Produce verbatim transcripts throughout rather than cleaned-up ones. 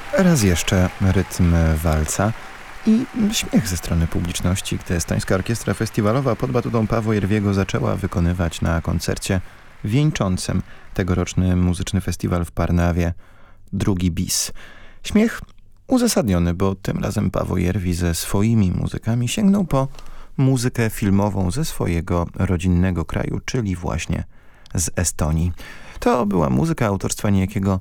Raz jeszcze rytm walca i śmiech ze strony publiczności, gdy Estońska Orkiestra Festiwalowa pod batutą Pawła Jerwiego zaczęła wykonywać na koncercie wieńczącym tegoroczny muzyczny festiwal w Parnawie drugi bis. Śmiech uzasadniony, bo tym razem Paweł Jerwi ze swoimi muzykami sięgnął po muzykę filmową ze swojego rodzinnego kraju, czyli właśnie z Estonii. To była muzyka autorstwa niejakiego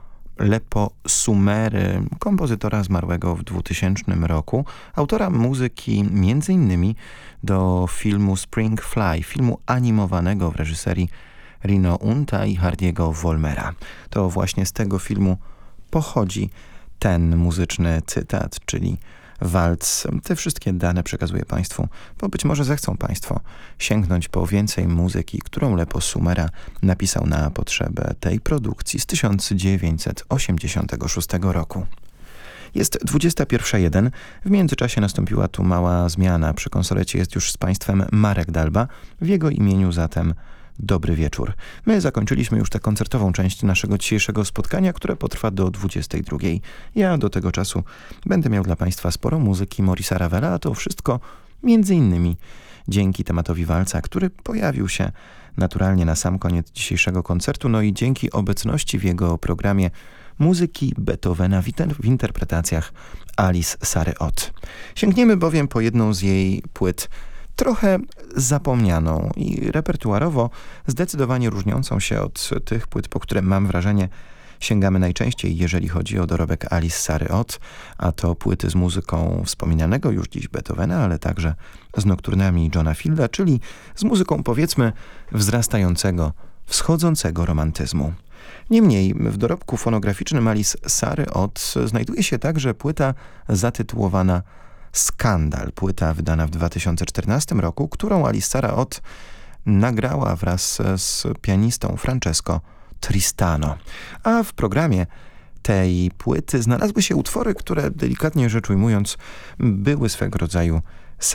Lepo Sumery, kompozytora zmarłego w dwutysięcznym roku, autora muzyki między innymi do filmu Spring Fly, filmu animowanego w reżyserii Rino Unta i Hardiego Volmera. To właśnie z tego filmu pochodzi ten muzyczny cytat, czyli walc. Te wszystkie dane przekazuję Państwu, bo być może zechcą Państwo sięgnąć po więcej muzyki, którą Lepo Sumera napisał na potrzebę tej produkcji z tysiąc dziewięćset osiemdziesiątego szóstego roku. Jest dwudziesta pierwsza jeden. W międzyczasie nastąpiła tu mała zmiana. Przy konsolecie jest już z Państwem Marek Dalba. W jego imieniu zatem dobry wieczór. My zakończyliśmy już tę koncertową część naszego dzisiejszego spotkania, które potrwa do dwudziestej drugiej. Ja do tego czasu będę miał dla Państwa sporo muzyki Maurice'a Ravela, a to wszystko między innymi dzięki tematowi walca, który pojawił się naturalnie na sam koniec dzisiejszego koncertu, no i dzięki obecności w jego programie muzyki Beethovena w, inter- w interpretacjach Alice Sary Ott. Sięgniemy bowiem po jedną z jej płyt, trochę zapomnianą i repertuarowo zdecydowanie różniącą się od tych płyt, po które mam wrażenie sięgamy najczęściej, jeżeli chodzi o dorobek Alice Sary Ott, a to płyty z muzyką wspominanego już dziś Beethovena, ale także z nokturnami Johna Fielda, czyli z muzyką powiedzmy wzrastającego, wschodzącego romantyzmu. Niemniej w dorobku fonograficznym Alice Sary Ott znajduje się także płyta zatytułowana Skandal, płyta wydana w dwa tysiące czternastym roku, którą Alice Sary Ott nagrała wraz z pianistą Francesco Tristano. A w programie tej płyty znalazły się utwory, które delikatnie rzecz ujmując były swego rodzaju